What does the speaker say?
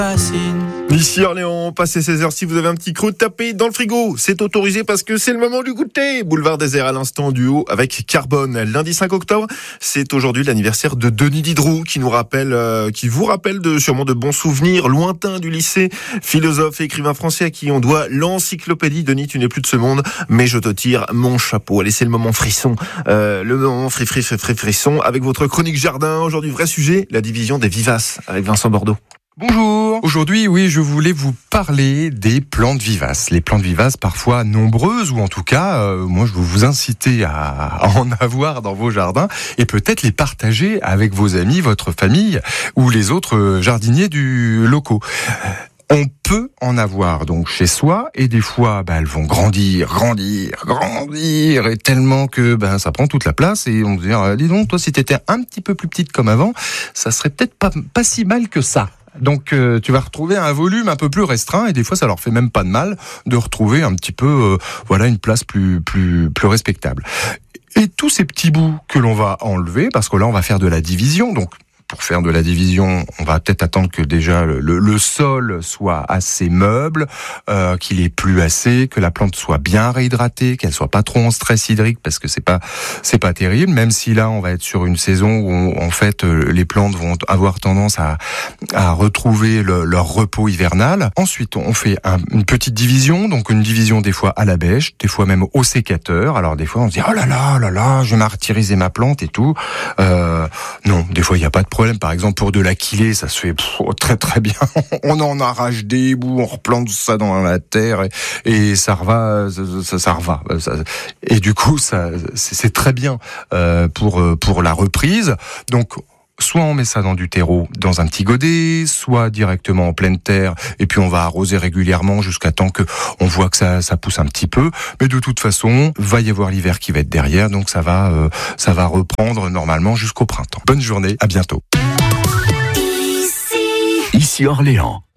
Ici Orléans, passez 16h, si vous avez un petit creux, tapez dans le frigo. C'est autorisé parce que c'est le moment du goûter. Boulevard Désert à l'instant, duo avec Carbone. Lundi 5 octobre, c'est aujourd'hui l'anniversaire de Denis Diderot qui vous rappelle sûrement de bons souvenirs lointains du lycée. Philosophe et écrivain français à qui on doit l'encyclopédie. Denis, tu n'es plus de ce monde, mais je te tire mon chapeau. Allez, c'est le moment frisson. Le moment frisson avec votre chronique jardin. Aujourd'hui, vrai sujet, la division des vivaces avec Vincent Bordeaux. Bonjour. Aujourd'hui, je voulais vous parler des plantes vivaces. Les plantes vivaces, parfois nombreuses, ou en tout cas, moi, je veux vous inciter à en avoir dans vos jardins et peut-être les partager avec vos amis, votre famille ou les autres jardiniers du locaux. On peut en avoir donc chez soi et des fois elles vont grandir et tellement que ça prend toute la place et on se dit dis donc toi si t'étais un petit peu plus petite comme avant, ça serait peut-être pas si mal que ça. Donc tu vas retrouver un volume un peu plus restreint et des fois ça leur fait même pas de mal de retrouver un petit peu une place plus respectable. Et tous ces petits bouts que l'on va enlever parce que là on va faire de la division donc. Pour faire de la division, on va peut-être attendre que déjà le sol soit assez meuble, qu'il ait plu assez, que la plante soit bien réhydratée, qu'elle soit pas trop en stress hydrique parce que c'est pas terrible. Même si là on va être sur une saison où en fait les plantes vont avoir tendance à retrouver leur repos hivernal. Ensuite on fait une petite division, donc une division des fois à la bêche, des fois même au sécateur. Alors des fois on se dit oh là là, je vais martyriser ma plante et tout. Non, des fois il y a pas de problème. Par exemple, pour de l'aquilée, ça se fait très très bien. On en arrache des bouts, on replante ça dans la terre et ça va. Et du coup, c'est très bien pour la reprise. Donc, soit on met ça dans du terreau, dans un petit godet, soit directement en pleine terre, et puis on va arroser régulièrement jusqu'à temps que on voit que ça pousse un petit peu. Mais de toute façon, va y avoir l'hiver qui va être derrière, donc ça va reprendre normalement jusqu'au printemps. Bonne journée, à bientôt. Ici Orléans.